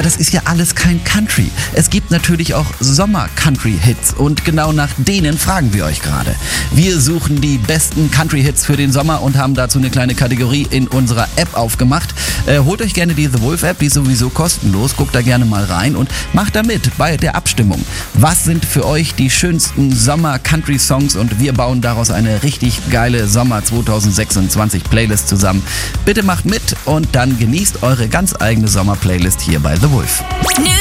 Aber das ist ja alles kein Country. Es gibt natürlich auch Sommer-Country-Hits und genau nach denen fragen wir euch gerade. Wir suchen die besten Country-Hits für den Sommer und haben dazu eine kleine Kategorie in unserer App aufgemacht. Holt euch gerne die The Wolf App, die ist sowieso kostenlos. Guckt da gerne mal rein und macht da mit bei der Abstimmung. Was sind für euch die schönsten Sommer-Country-Songs und wir bauen daraus eine richtig geile Sommer 2026 Playlist zusammen. Bitte macht mit und dann genießt eure ganz eigene Sommer-Playlist hier bei The Wolf. New